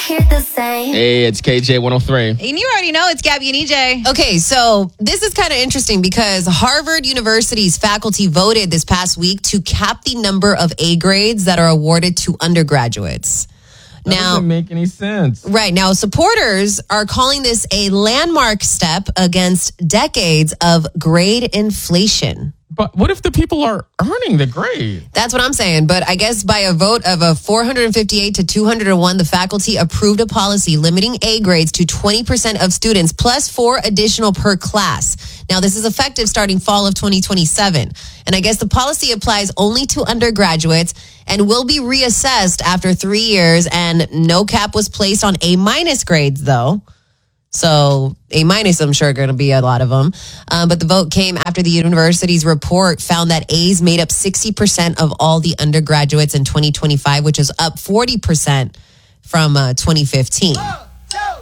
hear the same. Hey, it's KJ 103. And you already know it's Gabby and EJ. Okay, so this is kind of interesting because Harvard University's faculty voted this past week to cap the number of A grades that are awarded to undergraduates. That doesn't make any sense. Right. Now, supporters are calling this a landmark step against decades of grade inflation. But what if the people are earning the grade? That's what I'm saying. But I guess by a vote of a 458 to 201, the faculty approved a policy limiting A grades to 20% of students plus 4 additional per class. Now, this is effective starting fall of 2027. And I guess the policy applies only to undergraduates and will be reassessed after 3 years. And no cap was placed on A- grades, though. So A-, I'm sure, are going to be a lot of them. But the vote came after the university's report found that A's made up 60% of all the undergraduates in 2025, which is up 40% from 2015.